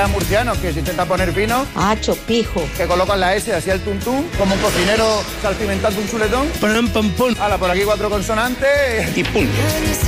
refranes murcianos, que si intenta poner fino... Hacho, pijo. Que colocan la S así al tuntún, como un cocinero salpimentando un chuletón. Pam, pam, pum. Hala, por aquí 4 consonantes. Y pum.